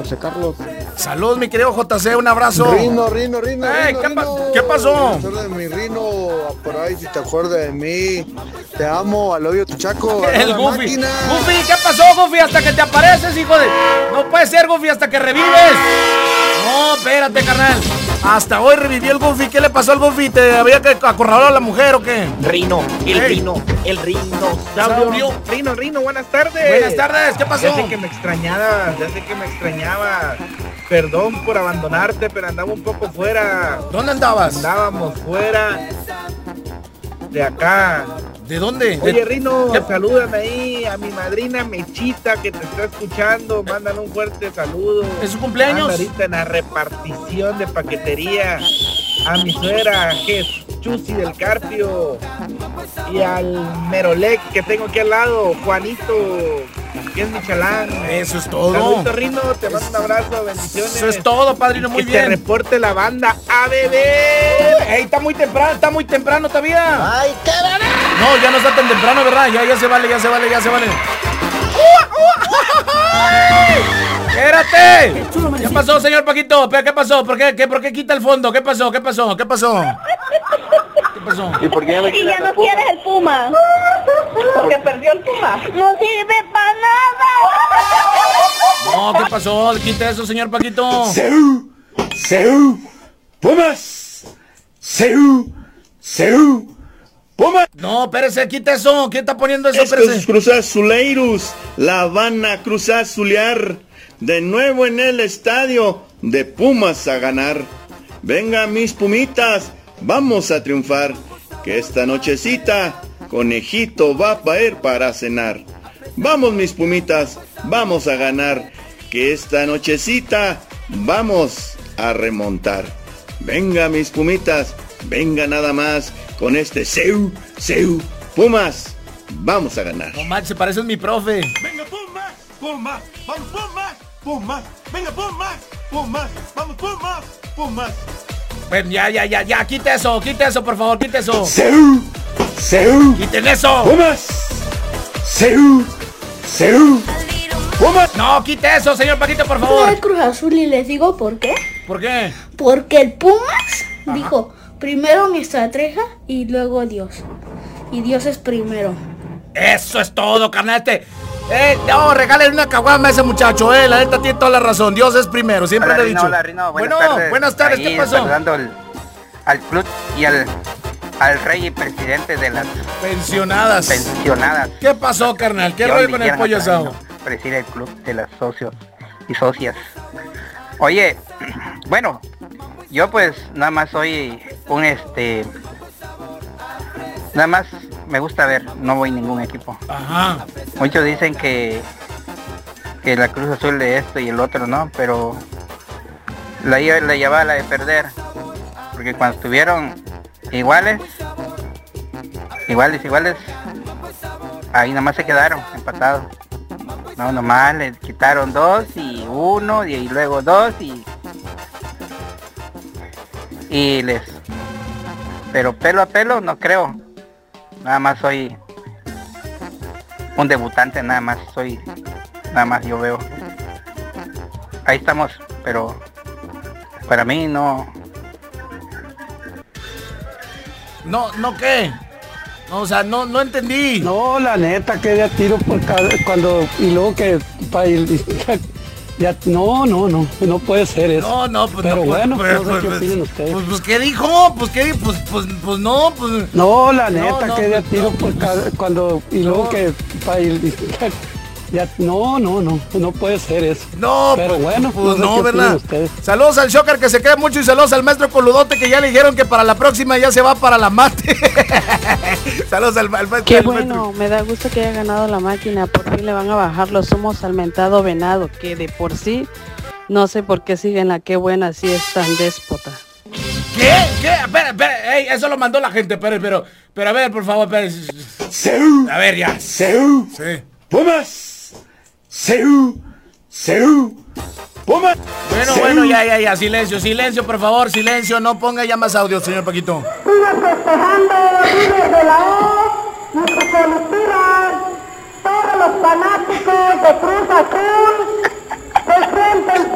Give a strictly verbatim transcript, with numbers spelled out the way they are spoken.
José Carlos. Salud, mi querido J C, un abrazo. Rino, Rino, Rino, Ey, Rino, ¿qué, pa Rino. ¿qué pasó? De mi Rino, por ahí si te acuerdas de mí. Te amo, al odio tu chaco. El Goofy. Goofy, ¿qué pasó, Goofy? Hasta que te apareces, hijo de... No puede ser, Goofy, hasta que revives. No, espérate, carnal. Hasta hoy revivió el Goofy. ¿Qué le pasó al Goofy? ¿Te había que acorralar a la mujer o qué? Rino, el Ey. Rino, el Rino. Saurio. Rino, Rino, buenas tardes. Buenas tardes, ¿qué pasó? Ya sé que me extrañabas, ya sé que me extrañabas. Perdón por abandonarte, pero andaba un poco fuera. ¿Dónde andabas? Andábamos fuera de acá. ¿De dónde? Oye, ¿De... Rino, ¿Qué? salúdame ahí a mi madrina Mechita que te está escuchando. Mándale un fuerte saludo. ¿Es su cumpleaños? Anda ahorita en la repartición de paquetería. A mi suegra, que es Chusi del Carpio. Y al Merolec que tengo aquí al lado, Juanito, que es mi chalán. Eso es todo. Saludito, Rino, te mando un abrazo, bendiciones. Eso es todo, padrino, muy que bien. te reporte la banda a beber. Ey, está muy temprano, está muy temprano todavía. ¡Ay, qué bebé! No, ya no está tan temprano, ¿verdad? Ya, ya se vale, ya se vale, ya se vale. ¡Espérate! ¿Qué pasó, señor Paquito? ¿Qué pasó? ¿Por qué, qué, ¿Por qué quita el fondo? ¿Qué pasó? ¿Qué pasó? ¿Qué pasó? ¿Qué pasó? ¿Y por qué ya me Y ya no quieres el Puma. Porque perdió el Puma. No sirve para nada. No, ¿qué pasó? Quita eso, señor Paquito. ¡Seu! ¡Seu! ¡Pumas! ¡Seu! ¡Seu! ¡Pumas! No, espérese, quita eso. ¿Quién está poniendo eso? Estos Espérese. cruzazuleiros la van a cruzazulear de nuevo en el estadio de Pumas a ganar. Venga, mis pumitas, vamos a triunfar. Que esta nochecita conejito va a caer para cenar. Vamos, mis pumitas, vamos a ganar. Que esta nochecita vamos a remontar. Venga, mis pumitas, venga nada más con este seu, seu, Pumas, vamos a ganar. No manches, parece mi profe. Venga, Pumas, Pumas, vamos Pumas, Pumas, venga Pumas, Pumas, vamos Pumas, Pumas. Bueno, ya, ya, ya, ya, quite eso, quite eso, por favor, quite eso. Seu, seu, ¡Quiten eso! Pumas, seu, seu, Pumas. No, quite eso, señor Paquito, por favor. Soy Cruz Azul y les digo por qué. ¿Por qué? Porque el Pumas dijo primero mi estrategia y luego Dios. Y Dios es primero. Eso es todo, carnal. Este, eh, no, regalen una caguama a ese muchacho, eh. La neta tiene toda la razón. Dios es primero, siempre Hola, le he Rino, dicho. hola, Rino, buenas bueno, tardes. buenas tardes, Ahí, ¿qué pasó? Saludando al, al club y al, al rey y presidente de las Pensionadas. pensionadas. ¿Qué pasó, carnal? ¿Qué John rollo con el Guillermo pollo asado? Serrano, preside el club de las socios y socias. Oye, bueno, yo pues nada más soy un este... Nada más me gusta ver, no voy a ningún equipo. Ajá. Muchos dicen que que la Cruz Azul de esto y el otro, ¿no? Pero la, la llevaba la de perder. Porque cuando estuvieron iguales, iguales, iguales, ahí nomás se quedaron empatados. No, nomás le quitaron dos y uno y, y luego dos y... Y les... Pero pelo a pelo no creo. Nada más soy un debutante, nada más soy, nada más yo veo. Ahí estamos, pero para mí no. No, ¿no qué? No, o sea, no, no entendí. No, la neta, que de tiro por cada, cuando, y luego que, pa, y- ya, no, no, no, no puede ser eso. No, no, pues Pero no, pues, bueno, pues, no sé pues, qué pues, opinen ustedes. Pues, pues, ¿qué dijo? Pues, ¿qué? Pues, pues, pues no, pues... No, la neta, no, que de pues, tiro no, por pues, cada, cuando, y luego no. que, pa, y- ya, no, no, no, no puede ser eso. No, Pero pues, bueno, pues no sé no, qué opinen ¿verdad? ustedes. Saludos al Shocker que se queda mucho y saludos al maestro Coludote que ya le dijeron que para la próxima ya se va para la mate. Saludos al, al maestro. Qué al bueno, maestro. me da gusto que haya ganado la máquina. Por fin le van a bajar los humos al mentado venado, que de por sí no sé por qué siguen la qué buena si es tan déspota. ¿Qué? ¿Qué? Espera, espera, ey, eso lo mandó la gente, pero, pero, pero a ver, por favor, espera. Seu, A ver, ya. seu, Sí. Pumas, seu, seu, Pumas. Bueno, seu. bueno, ya, ya, ya, silencio, silencio, por favor, silencio, no ponga ya más audio, señor Paquito. Sigue festejando, sigue de la O, nuestros policías, todos los fanáticos de Cruz Azul, presenten